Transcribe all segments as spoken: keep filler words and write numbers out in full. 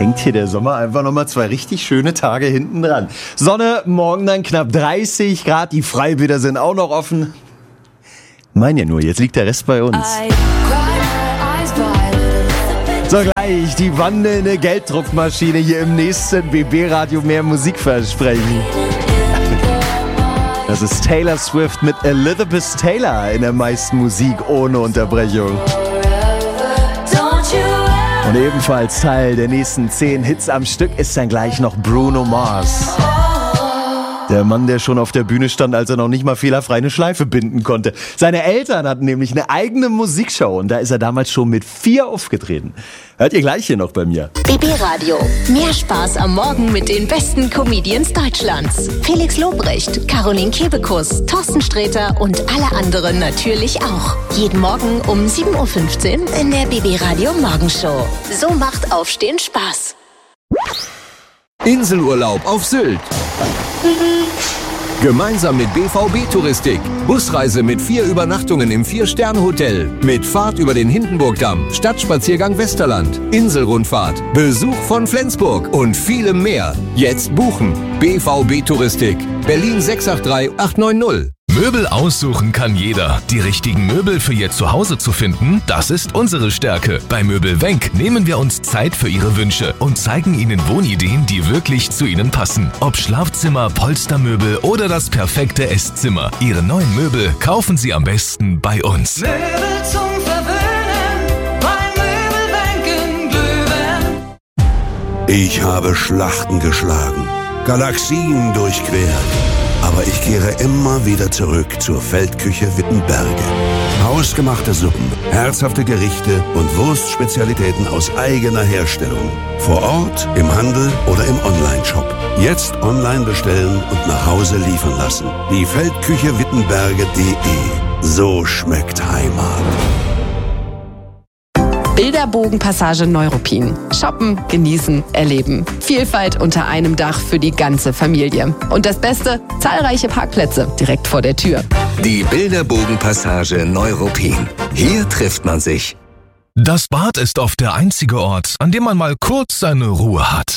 hängt hier der Sommer einfach nochmal zwei richtig schöne Tage hinten dran. Sonne, morgen dann knapp dreißig Grad, die Freibäder sind auch noch offen. Mein ja nur, jetzt liegt der Rest bei uns. So, gleich die wandelnde Gelddruckmaschine hier im nächsten B B-Radio mehr Musik versprechen. Das ist Taylor Swift mit Elizabeth Taylor in der meisten Musik ohne Unterbrechung. Und ebenfalls Teil der nächsten zehn Hits am Stück ist dann gleich noch Bruno Mars. Der Mann, der schon auf der Bühne stand, als er noch nicht mal fehlerfrei eine Schleife binden konnte. Seine Eltern hatten nämlich eine eigene Musikshow und da ist er damals schon mit vier aufgetreten. Hört ihr gleich hier noch bei mir. B B-Radio. Mehr Spaß am Morgen mit den besten Comedians Deutschlands. Felix Lobrecht, Caroline Kebekus, Thorsten Sträter und alle anderen natürlich auch. Jeden Morgen um sieben Uhr fünfzehn in der B B-Radio Morgenshow. So macht Aufstehen Spaß. Inselurlaub auf Sylt. Gemeinsam mit B V B Touristik. Busreise mit vier Übernachtungen im Vier-Sterne-Hotel. Mit Fahrt über den Hindenburgdamm, Stadtspaziergang Westerland, Inselrundfahrt, Besuch von Flensburg und vielem mehr. Jetzt buchen. B V B Touristik. Berlin sechs acht drei acht neun null. Möbel aussuchen kann jeder. Die richtigen Möbel für Ihr Zuhause zu finden, das ist unsere Stärke. Bei Möbel Wenk nehmen wir uns Zeit für Ihre Wünsche und zeigen Ihnen Wohnideen, die wirklich zu Ihnen passen. Ob Schlafzimmer, Polstermöbel oder das perfekte Esszimmer. Ihre neuen Möbel kaufen Sie am besten bei uns. Möbel zum Verwöhnen, bei Möbel Wenk in Glühwein. Ich habe Schlachten geschlagen, Galaxien durchquert. Aber ich kehre immer wieder zurück zur Feldküche Wittenberge. Hausgemachte Suppen, herzhafte Gerichte und Wurstspezialitäten aus eigener Herstellung. Vor Ort, im Handel oder im Onlineshop. Jetzt online bestellen und nach Hause liefern lassen. Die Feldküche Wittenberge punkt de. So schmeckt Heimat. Bilderbogenpassage Neuruppin. Shoppen, genießen, erleben. Vielfalt unter einem Dach für die ganze Familie. Und das Beste, zahlreiche Parkplätze direkt vor der Tür. Die Bilderbogenpassage Neuruppin. Hier trifft man sich. Das Bad ist oft der einzige Ort, an dem man mal kurz seine Ruhe hat.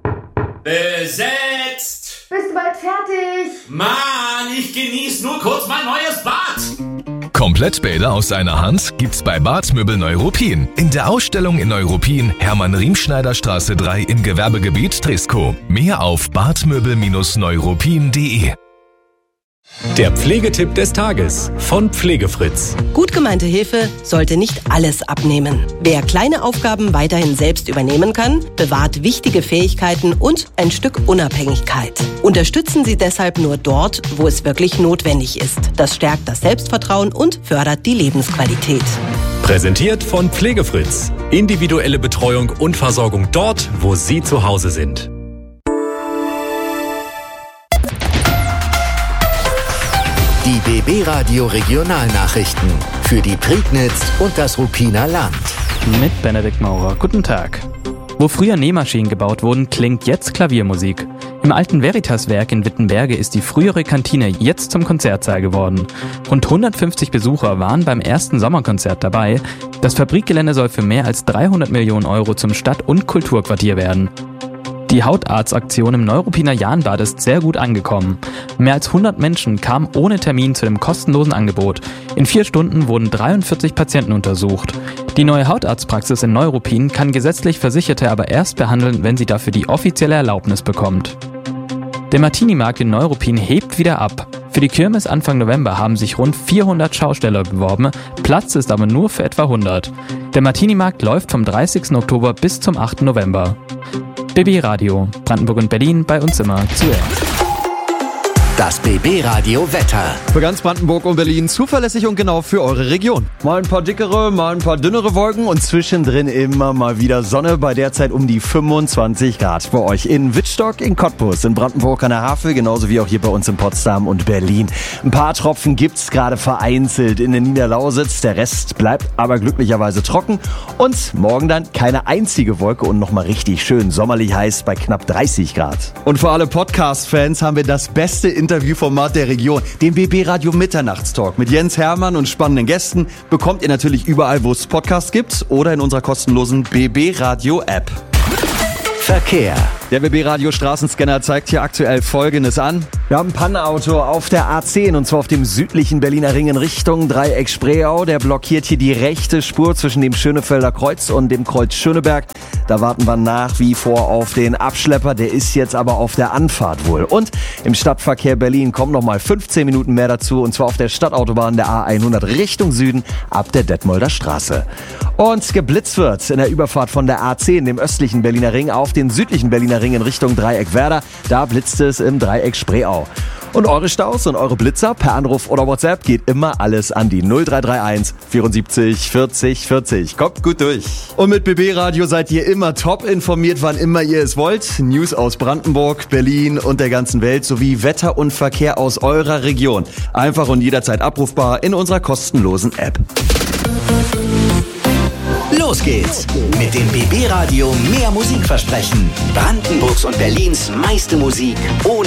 Besetzt! Bist du bald fertig? Mann, ich genieße nur kurz mein neues Bad! Komplettbäder aus einer Hand gibt's bei Badmöbel Neuruppin. In der Ausstellung in Neuruppin, Hermann-Riemschneider-Straße drei im Gewerbegebiet Triskow. Mehr auf badmöbel Neuruppin punkt de. Der Pflegetipp des Tages von Pflegefritz. Gut gemeinte Hilfe sollte nicht alles abnehmen. Wer kleine Aufgaben weiterhin selbst übernehmen kann, bewahrt wichtige Fähigkeiten und ein Stück Unabhängigkeit. Unterstützen Sie deshalb nur dort, wo es wirklich notwendig ist. Das stärkt das Selbstvertrauen und fördert die Lebensqualität. Präsentiert von Pflegefritz. Individuelle Betreuung und Versorgung dort, wo Sie zu Hause sind. Die B B-Radio Regionalnachrichten für die Prignitz und das Ruppiner Land. Mit Benedikt Maurer. Guten Tag. Wo früher Nähmaschinen gebaut wurden, klingt jetzt Klaviermusik. Im alten Veritas-Werk in Wittenberge ist die frühere Kantine jetzt zum Konzertsaal geworden. Rund hundertfünfzig Besucher waren beim ersten Sommerkonzert dabei. Das Fabrikgelände soll für mehr als dreihundert Millionen Euro zum Stadt- und Kulturquartier werden. Die Hautarztaktion im Neuruppiner Jahnbad ist sehr gut angekommen. Mehr als hundert Menschen kamen ohne Termin zu dem kostenlosen Angebot. In vier Stunden wurden dreiundvierzig Patienten untersucht. Die neue Hautarztpraxis in Neuruppin kann gesetzlich Versicherte aber erst behandeln, wenn sie dafür die offizielle Erlaubnis bekommt. Der Martini-Markt in Neuruppin hebt wieder ab. Für die Kirmes Anfang November haben sich rund vierhundert Schausteller beworben, Platz ist aber nur für etwa hundert. Der Martini-Markt läuft vom dreißigsten Oktober bis zum achten November. B B-Radio, Brandenburg und Berlin, bei uns immer zuerst. Das B B-Radio Wetter. Für ganz Brandenburg und Berlin zuverlässig und genau für eure Region. Mal ein paar dickere, mal ein paar dünnere Wolken und zwischendrin immer mal wieder Sonne, bei derzeit um die fünfundzwanzig Grad. Bei euch in Wittstock, in Cottbus, in Brandenburg an der Havel, genauso wie auch hier bei uns in Potsdam und Berlin. Ein paar Tropfen gibt's gerade vereinzelt in der Niederlausitz, der Rest bleibt aber glücklicherweise trocken. Und morgen dann keine einzige Wolke und nochmal richtig schön sommerlich heiß bei knapp dreißig Grad. Und für alle Podcast-Fans haben wir das beste Interviewformat der Region, den B B-Radio Mitternachtstalk mit Jens Hermann und spannenden Gästen, bekommt ihr natürlich überall, wo es Podcasts gibt oder in unserer kostenlosen B B-Radio-App. Verkehr. Der B B-Radio Straßenscanner zeigt hier aktuell Folgendes an. Wir haben ein Pannenauto auf der A zehn und zwar auf dem südlichen Berliner Ring in Richtung Dreieck Spreeau. Der blockiert hier die rechte Spur zwischen dem Schönefelder Kreuz und dem Kreuz Schöneberg. Da warten wir nach wie vor auf den Abschlepper. Der ist jetzt aber auf der Anfahrt wohl. Und im Stadtverkehr Berlin kommen noch mal fünfzehn Minuten mehr dazu und zwar auf der Stadtautobahn der A hundert Richtung Süden ab der Detmolder Straße. Und geblitzt wird in der Überfahrt von der A zehn, dem östlichen Berliner Ring, auf den südlichen Berliner Ring in Richtung Dreieck Werder. Da blitzt es im Dreieck Spreeau. Und eure Staus und eure Blitzer per Anruf oder WhatsApp geht immer alles an die null drei drei eins vierundsiebzig vierzig vierzig. Kommt gut durch. Und mit B B-Radio seid ihr immer top informiert, wann immer ihr es wollt. News aus Brandenburg, Berlin und der ganzen Welt sowie Wetter und Verkehr aus eurer Region. Einfach und jederzeit abrufbar in unserer kostenlosen App. Los geht's mit dem B B-Radio mehr Musik versprechen. Brandenburgs und Berlins meiste Musik ohne